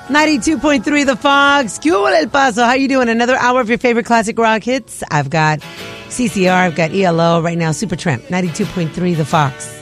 92.3 The Fox. ¿Qué hubo, El Paso? How you doing? Another hour of your favorite classic rock hits. I've got CCR, I've got ELO right now. Supertramp, 92.3 The Fox.